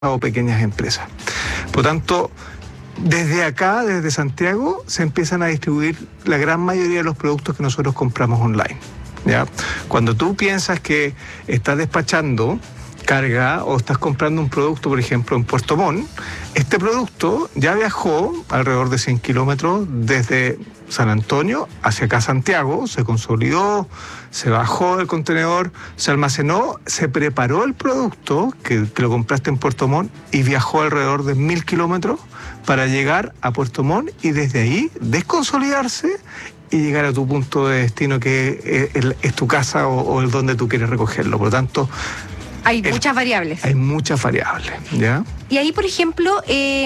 o pequeñas empresas. Por tanto, desde acá, desde Santiago, se empiezan a distribuir la gran mayoría de los productos que nosotros compramos online, ¿ya? Cuando tú piensas que estás despachando carga o estás comprando un producto, por ejemplo, en Puerto Montt, este producto ya viajó alrededor de 100 kilómetros desde San Antonio hacia acá Santiago, se consolidó, se bajó del contenedor, se almacenó, se preparó el producto que lo compraste en Puerto Montt y viajó alrededor de 1000 kilómetros para llegar a Puerto Montt y desde ahí desconsolidarse y llegar a tu punto de destino, que es tu casa o el donde tú quieres recogerlo. Por lo tanto, hay muchas variables. Hay muchas variables, ¿ya? Y ahí, por ejemplo,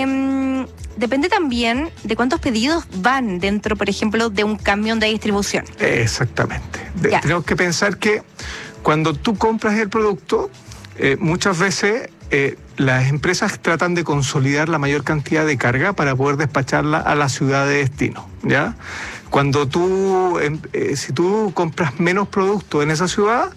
depende también de cuántos pedidos van dentro, por ejemplo, de un camión de distribución. Exactamente. Tenemos que pensar que cuando tú compras el producto, muchas veces las empresas tratan de consolidar la mayor cantidad de carga para poder despacharla a la ciudad de destino, ¿ya? Cuando tú, si tú compras menos producto en esa ciudad,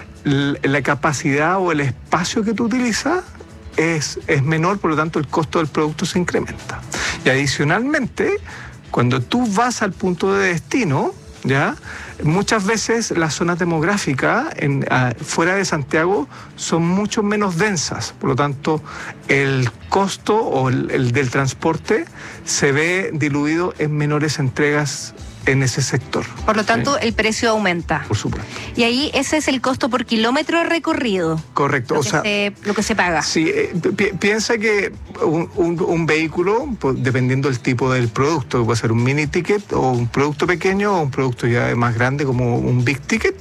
la capacidad o el espacio que tú utilizas es menor, por lo tanto el costo del producto se incrementa. Y adicionalmente, cuando tú vas al punto de destino, ¿ya? Muchas veces las zonas demográficas fuera de Santiago son mucho menos densas, por lo tanto el costo o el del transporte se ve diluido en menores entregas en ese sector. Por lo tanto, ¿sí? El precio aumenta. Por supuesto. Y ahí ese es el costo por kilómetro recorrido. Correcto. Lo que se paga. Sí, piensa que un vehículo, pues, dependiendo del tipo del producto, puede ser un mini ticket o un producto pequeño o un producto ya más grande como un big ticket,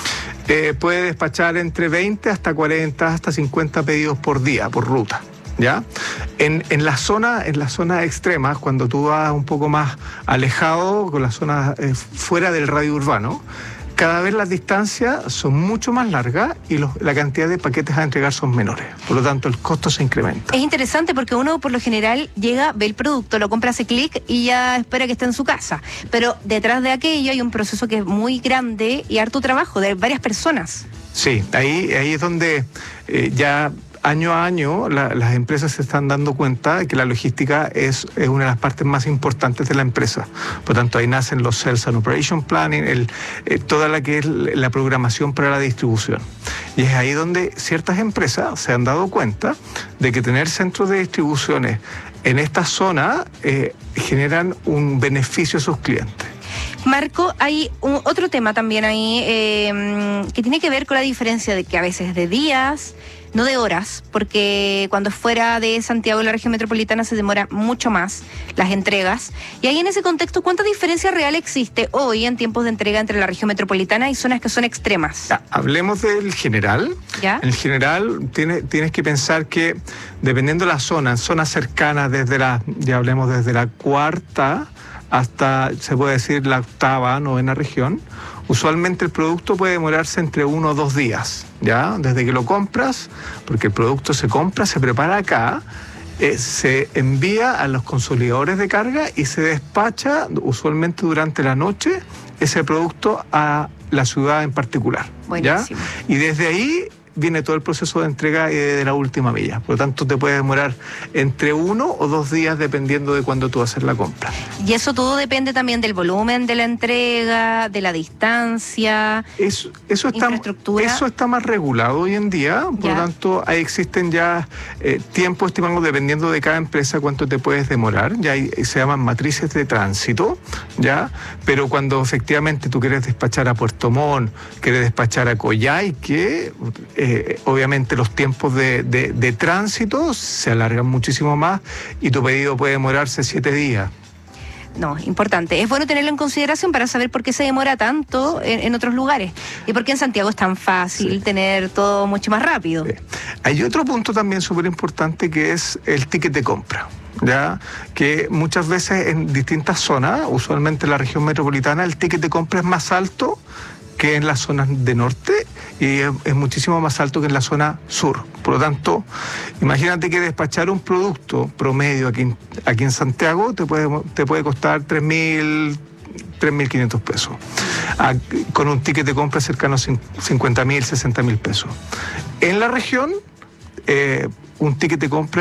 puede despachar entre 20 hasta 40 hasta 50 pedidos por día, por ruta, ¿ya? En las zonas extremas, cuando tú vas un poco más alejado, con las zonas fuera del radio urbano, cada vez las distancias son mucho más largas y la cantidad de paquetes a entregar son menores. Por lo tanto, el costo se incrementa. Es interesante porque uno, por lo general, llega, ve el producto, lo compra, hace clic y ya espera que esté en su casa. Pero detrás de aquello hay un proceso que es muy grande y harto trabajo de varias personas. Sí, ahí es donde ya año a año las empresas se están dando cuenta de que la logística es una de las partes más importantes de la empresa. Por tanto, ahí nacen los Sales and Operation Planning, toda la que es la programación para la distribución. Y es ahí donde ciertas empresas se han dado cuenta de que tener centros de distribuciones en esta zona generan un beneficio a sus clientes. Marco, hay otro tema también ahí que tiene que ver con la diferencia de que a veces de días, no de horas, porque cuando fuera de Santiago y la región metropolitana se demora mucho más las entregas. Y ahí en ese contexto, ¿cuánta diferencia real existe hoy en tiempos de entrega entre la región metropolitana y zonas que son extremas? Hablemos del general. ¿Ya? En general tienes que pensar que dependiendo de la zona, en zonas cercanas ya hablemos desde la cuarta hasta, se puede decir, la octava, novena región, usualmente el producto puede demorarse entre 1 o 2 días, ¿ya? Desde que lo compras, porque el producto se compra, se prepara acá, se envía a los consolidadores de carga y se despacha usualmente durante la noche ese producto a la ciudad en particular, ¿ya? Buenísimo. Y desde ahí viene todo el proceso de entrega de la última milla. Por lo tanto, te puede demorar entre 1 o 2 días dependiendo de cuándo tú haces la compra. Y eso todo depende también del volumen de la entrega, de la distancia, infraestructura. Eso está más regulado hoy en día. Por lo tanto, ahí existen ya tiempos estimados dependiendo de cada empresa cuánto te puedes demorar. Ya se llaman matrices de tránsito, ¿ya? Pero cuando efectivamente tú quieres despachar a Puerto Montt, quieres despachar a Coyhaique, obviamente los tiempos de tránsito se alargan muchísimo más y tu pedido puede demorarse 7 días. No, importante. Es bueno tenerlo en consideración para saber por qué se demora tanto en otros lugares y por qué en Santiago es tan fácil tener todo mucho más rápido. Sí. Hay otro punto también súper importante que es el ticket de compra, ¿ya? Que muchas veces en distintas zonas, usualmente en la región metropolitana, el ticket de compra es más alto que en las zonas de norte y es muchísimo más alto que en la zona sur. Por lo tanto, imagínate que despachar un producto promedio aquí en Santiago te puede costar 3.500 pesos. Con un ticket de compra cercano a 50.000, 60.000 pesos. En la región, un ticket de compra